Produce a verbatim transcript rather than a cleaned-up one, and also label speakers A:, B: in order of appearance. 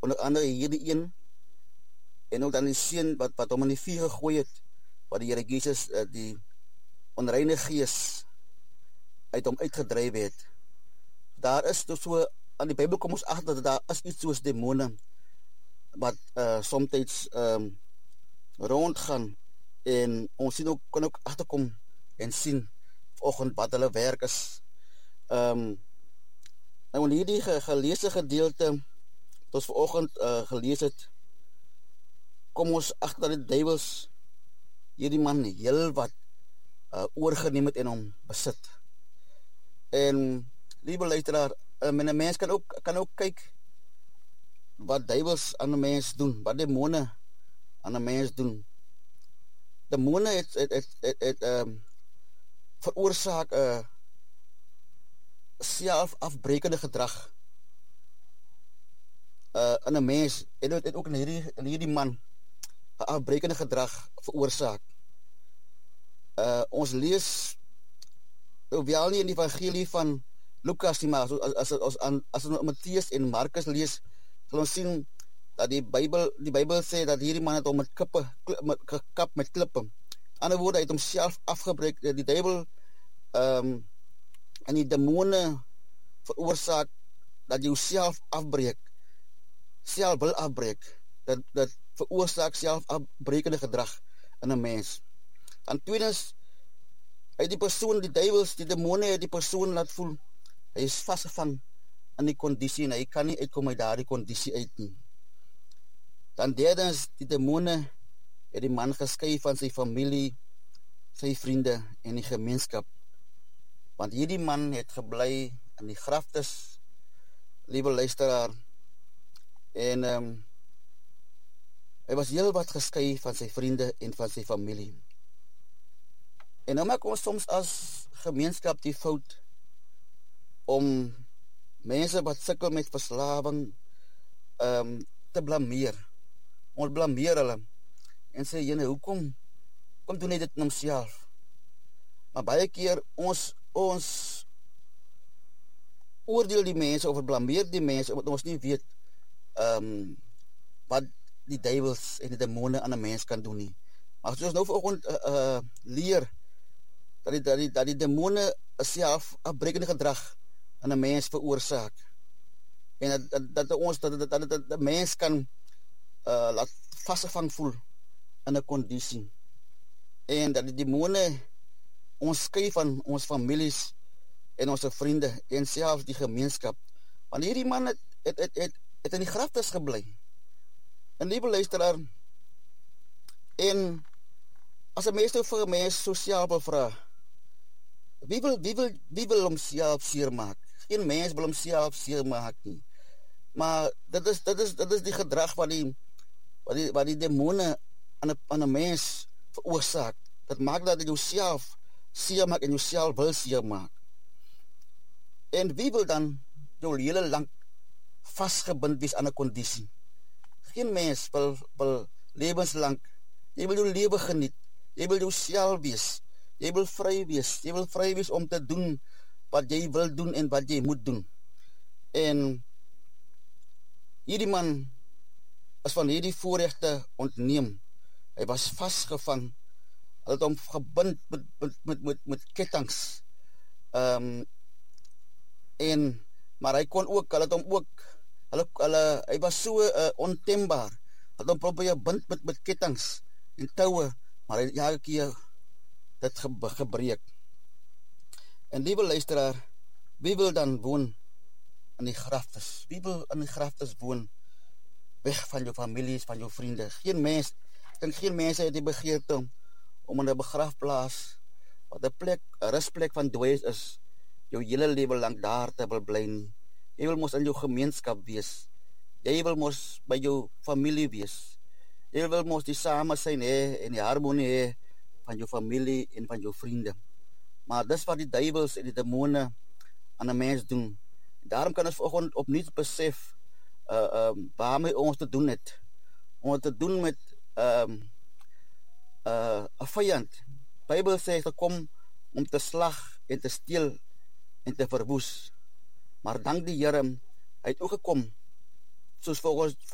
A: onder andere hierdie een, en ook dan die seun wat, wat hom in die vuur gegooi het, wat die Here Jesus, uh, die onreine gees uit hom uitgedryf het. Daar is dus so, aan die Bybel kom ons agter dat daar is iets soos demone, wat uh, somtyds um, rondgaan, en ons sien ook, kan ook agterkom en sien vanoggend wat hulle werk is. Um, nou in hierdie ge geleesde gedeelte, wat ons vanoggend uh, gelees het, kom ons agter dat die duivels hierdie man heel wat uh, oorgeneem het en hom besit. En liewe luisteraar, um, en 'n mens kan ook, kan ook kyk wat duivels aan 'n mens doen, wat demone aan 'n mens doen. Demone het, het, het, het, het um, veroorsaak uh, selfafbrekende gedrag uh, in 'n mens, en het, het ook in hierdie, in hierdie man afbrekende gedrag veroorsaak. Uh, ons lees wel nie in die evangelie van Lukas nie, maar as, as, as, as, as ons Mattheus en Markus lees, sal ons sien dat die Bybel, die Bybel sê dat hierdie man het hom met klippe, met, gekap met klippe. Ander woorde, hy het homself afgebreek. Die duivel um, en die demone veroorsaak dat jy jouself afbreek, self wil afbreek, dat, dat veroorsaak self afbrekende gedrag in 'n mens. Dan tweedens, hy die persoon, die duivels, die demone het die persoon laat voel, hy is vasgevang in die kondisie en hy kan nie uitkom uit daardie kondisie uit nie. Dan derdens, die demone het die man geskei van sy familie, sy vriende en die gemeenskap. Want hierdie man het gebly in die graftes, liewe luisteraar, en um, hy was heel wat geskei van sy vriende en van sy familie. En nou maak ons soms as gemeenskap die fout om mense wat sukkel met verslawing um, te blameer. Ons blameer hulle en sê, jene, hoekom kom doen hy dit in homself? Maar baie keer ons, ons oordeel die mense of blameer die mense omdat ons nie weet um, wat die duivels en die demone aan 'n mens kan doen nie. Maar as ons nou vanoggend uh, uh, leer dat die, dat die, dat die demone self afbrekende gedrag aan 'n mens veroorsaak, en dat, dat, dat ons dat, dat, dat, dat, dat mens kan uh, laat vasgevang voel in 'n kondisie, en dat die demone ons skei van ons families en ons vriende en selfs die gemeenskap. Want hierdie man het, het, het, het, het in die graftes gebly. En liewe luisteraar, en as 'n mens nou vir 'n mens sosiaal bevra, wie wil, wie wil, wie wil homself seer maak? Geen mens wil homself seer maak nie. Maar dit is, dit is, dit is die gedrag wat die, wat die, wat die demone aan 'n, aan 'n mens veroorsaak. Dat maak dat jy jouself seer maak en jouself wil seer maak. En wie wil dan jou hele lang vastgebind wees aan 'n kondisie? Geen mens wil, wil lewenslang, jy wil jou lewe geniet, jy wil jouself wees, jy wil vry wees, jy wil vry wees om te doen wat jy wil doen en wat jy moet doen. En hierdie man is van hierdie voorregte ontneem. Hy was vastgevang, hy het hom gebind met, met, met, met, met kettinge. Um, en, maar hy kon ook, hy het hom ook, Hulle, hulle, hy was so uh, ontembaar, het hom probeer bind met, met kettinge en touwe, maar hy het elke keer dit ge, gebreek. En liewe luisteraar, wie wil dan woon in die graftes? Wie wil in die graftes woon, weg van jou families, van jou vriende? Geen mens, ek dink geen mense het die begeerte om, om in 'n begrafplaas, wat 'n plek, 'n rusplek van dooies is, jou hele lewe lang daar te wil bly nie. Jy wil mos in jou gemeenskap wees. Jy wil mos by jou familie wees. Jy wil mos die samesyn hê en die harmonie hê van jou familie en van jou vriende. Maar dis wat die duivels en die demone aan 'n mens doen. Daarom kan ons vanoggend opnuut besef uh, um, waarmee ons te doen het. Ons te doen met um, uh, 'n vyand. Die Bybel sê hy kom om te slag en te steel en te verwoes. Maar dank die Here, hy het ook gekom, soos volgens